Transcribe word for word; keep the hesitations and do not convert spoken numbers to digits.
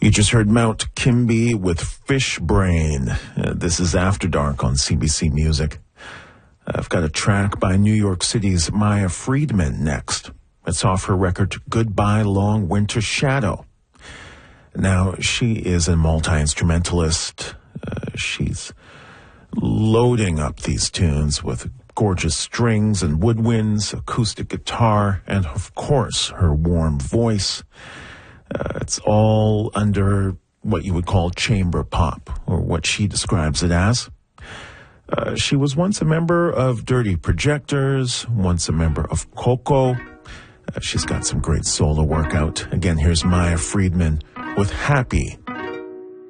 You just heard Mount Kimby with Fish Brain. Uh, this is After Dark on C B C Music. I've got a track by New York City's Maya Friedman next. It's off her record Goodbye Long Winter Shadow. Now, she is a multi-instrumentalist. Uh, she's loading up these tunes with gorgeous strings and woodwinds, acoustic guitar, and of course, her warm voice. Uh, it's all under what you would call chamber pop, or what she describes it as. Uh, she was once a member of Dirty Projectors, once a member of Coco. Uh, she's got some great solo work out. Again, here's Maya Friedman with Happy